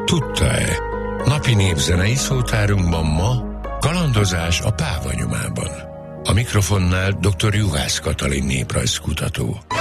Tudta-e? Napi népzenei szótárunkban ma kalandozás a Páva nyomában. A mikrofonnál dr. Juhász Katalin néprajzkutató.